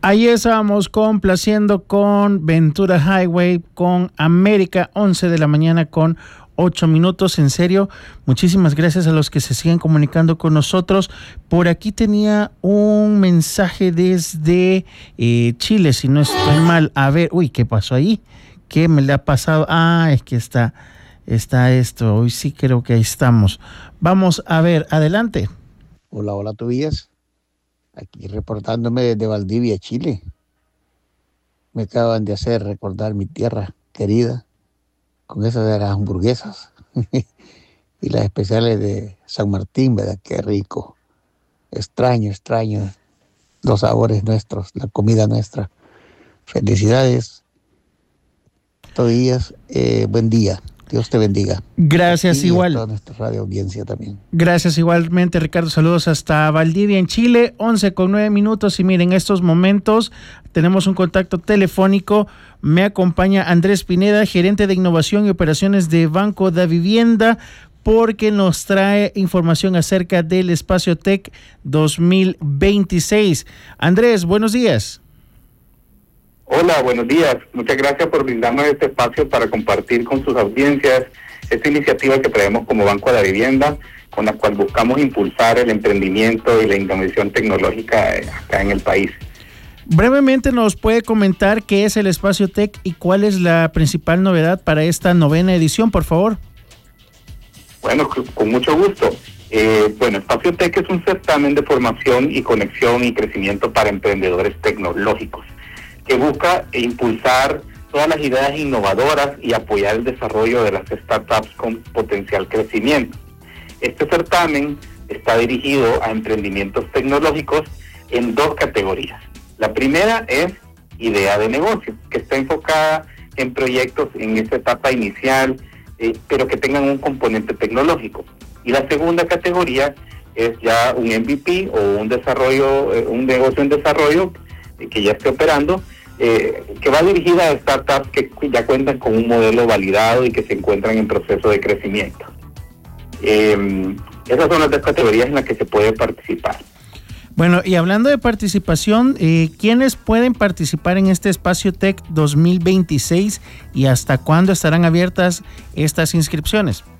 Ahí estábamos complaciendo con Ventura Highway, con América, 11 de la mañana con 8 minutos. En serio, muchísimas gracias a los que se siguen comunicando con nosotros. Por aquí tenía un mensaje desde Chile, si no estoy mal. A ver, uy, ¿qué pasó ahí? ¿Qué me le ha pasado? Es que está esto. Hoy sí creo que ahí estamos. Vamos a ver, adelante. Hola, Tobías. Aquí reportándome desde Valdivia, Chile. Me acaban de hacer recordar mi tierra querida con esas de las hamburguesas y las especiales de San Martín, ¿verdad? Qué rico. Extraño los sabores nuestros, la comida nuestra. Felicidades, Tobías. Buen día. Dios te bendiga. Gracias, igual. Y a toda nuestra radio audiencia también. Gracias igualmente, Ricardo. Saludos hasta Valdivia, en Chile, 11 con 9 minutos. Y miren, en estos momentos tenemos un contacto telefónico. Me acompaña Andrés Pineda, gerente de innovación y operaciones de Banco da Vivienda, porque nos trae información acerca del Espacio Tech 2026. Andrés, buenos días. Hola, buenos días. Muchas gracias por brindarnos este espacio para compartir con sus audiencias esta iniciativa que traemos como Banco de la Vivienda, con la cual buscamos impulsar el emprendimiento y la innovación tecnológica acá en el país. Brevemente, ¿nos puede comentar qué es el Espacio Tech y cuál es la principal novedad para esta 9ª edición, por favor? Bueno, con mucho gusto. Espacio Tech es un certamen de formación y conexión y crecimiento para emprendedores tecnológicos, que busca impulsar todas las ideas innovadoras y apoyar el desarrollo de las startups con potencial crecimiento. Este certamen está dirigido a emprendimientos tecnológicos en 2 categorías. La primera es idea de negocio, que está enfocada en proyectos en esta etapa inicial, pero que tengan un componente tecnológico. Y la segunda categoría es ya un MVP o un negocio en desarrollo que ya esté operando, que va dirigida a startups que ya cuentan con un modelo validado y que se encuentran en proceso de crecimiento. Esas son las 2 categorías en las que se puede participar. Bueno, y hablando de participación, ¿quiénes pueden participar en este Espacio Tech 2026 y hasta cuándo estarán abiertas estas inscripciones?